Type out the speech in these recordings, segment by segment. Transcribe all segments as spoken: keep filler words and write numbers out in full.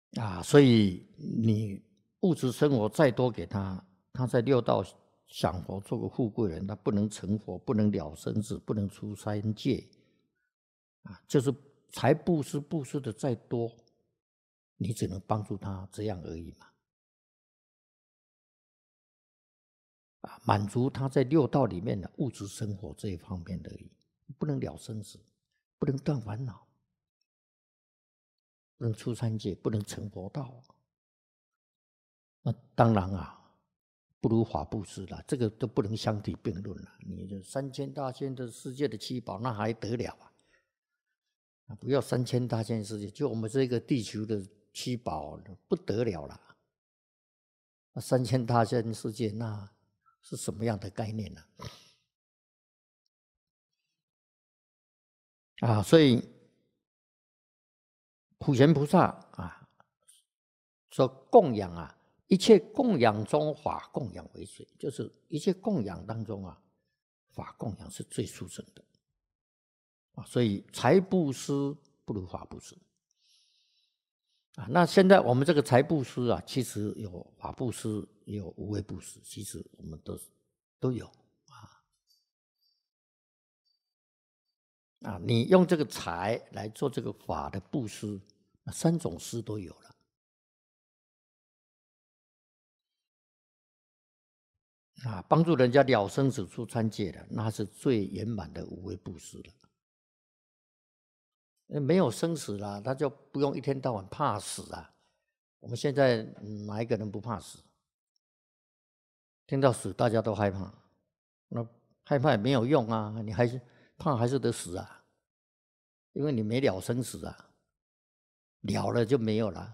啊，所以你物质生活再多给他，他在六道享佛做个富贵人，他不能成佛，不能了生死，不能出三界啊，就是财布施布施的再多，你只能帮助他这样而已嘛。啊，满足他在六道里面的物质生活这一方面而已，不能了生死，不能断烦恼，不能出三界，不能成佛道。那当然啊，不如法布施了，这个都不能相提并论了。你这三千大千的世界的七宝，那还得了啊？不要三千大千世界，就我们这个地球的七宝不得了了。那三千大千世界，那是什么样的概念呢？啊，所以普贤菩萨啊说供养啊，一切供养中法供养为最，就是一切供养当中啊，法供养是最殊胜的啊。所以财布施不如法布施啊。那现在我们这个财布施啊，其实有法布施，也有无为布施，其实我们都都有啊。啊，你用这个财来做这个法的布施，三种施都有了。啊，帮助人家了生死出三界的，那是最圆满的无为布施了。没有生死了，他就不用一天到晚怕死啊。我们现在哪一个人不怕死？听到死大家都害怕，那害怕也没有用啊，你还是怕还是得死啊，因为你没了生死啊，了了就没有了，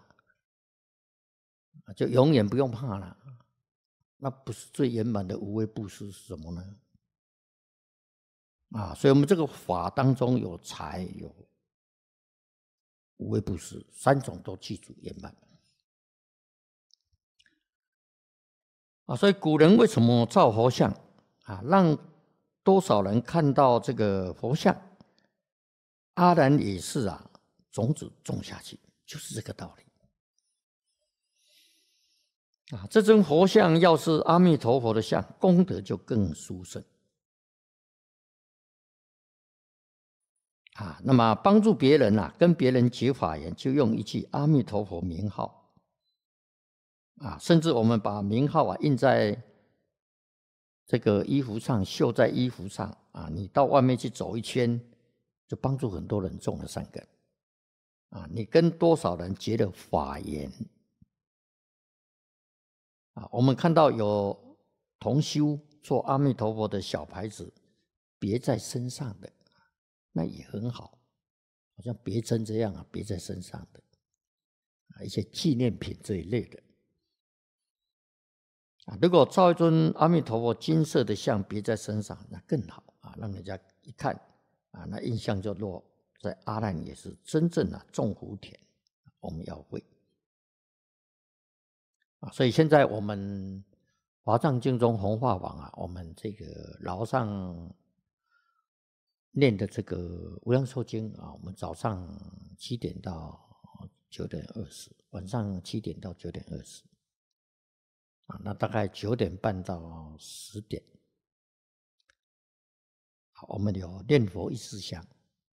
就永远不用怕了。那不是最圆满的无为布施是什么呢？啊，所以我们这个法当中有财有无为布施，三种都记住圆满啊。所以古人为什么造佛像啊，让多少人看到这个佛像？阿难也是啊，种子种下去，就是这个道理啊。这尊佛像要是阿弥陀佛的像，功德就更殊胜啊。那么帮助别人啊，跟别人结法缘，就用一句阿弥陀佛名号啊，甚至我们把名号啊印在这个衣服上，绣在衣服上啊，你到外面去走一圈，就帮助很多人种了善根啊。你跟多少人结了法缘啊？我们看到有同修做阿弥陀佛的小牌子别在身上的，那也很好，好像别针这样啊，别在身上的啊，一些纪念品这一类的啊。如果造一尊阿弥陀佛金色的像别在身上，那更好啊，让人家一看啊，那印象就落在阿难也是真正的种福田，我们要会啊。所以现在我们华藏经中弘化网啊，我们这个楼上念的这个无量寿经啊，我们早上七点到九点二十，晚上七点到九点二十啊，那大概九点半到十点，好，我们有念佛一支香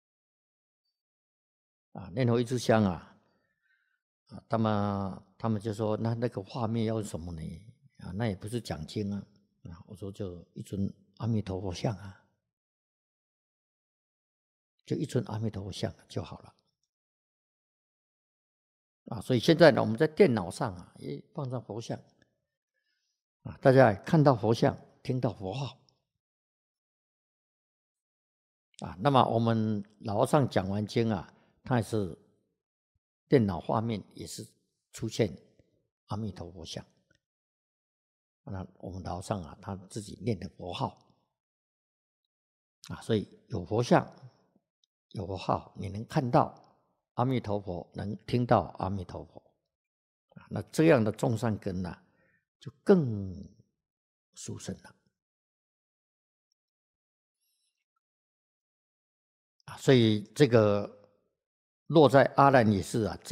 啊，念佛一支香啊，啊，他们他们就说那那个画面要什么呢？啊，那也不是讲经啊，啊，我说就一尊阿弥陀佛像啊，就一尊阿弥陀佛像就好了。啊，所以现在呢，我们在电脑上啊，也放上佛像啊，大家看到佛像，听到佛号啊。那么我们老和尚讲完经啊，他也是电脑画面也是出现阿弥陀佛像。那我们老和尚啊，他自己念的佛号啊，所以有佛像，有佛号，你能看到阿弥陀佛，能听到阿弥陀佛。那这样的种善根呢、啊，就更殊胜了啊！所以这个落在阿难也是啊。